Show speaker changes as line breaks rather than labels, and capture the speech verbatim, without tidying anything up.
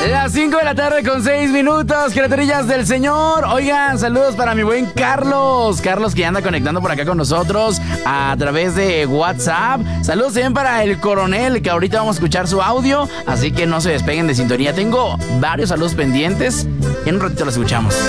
Las cinco de la tarde con seis minutos, criaturillas del Señor. Oigan, saludos para mi buen Carlos. Carlos que anda conectando por acá con nosotros a través de WhatsApp. Saludos también para el coronel, que ahorita vamos a escuchar su audio. Así que no se despeguen de sintonía. Tengo varios saludos pendientes. En un ratito los escuchamos.